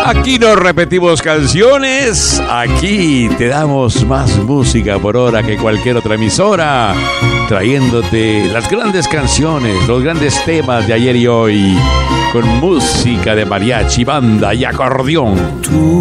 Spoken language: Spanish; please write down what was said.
Aquí no repetimos canciones, aquí te damos más música por hora que cualquier otra emisora, trayéndote las grandes canciones, los grandes temas de ayer y hoy, con música de mariachi, banda y acordeón.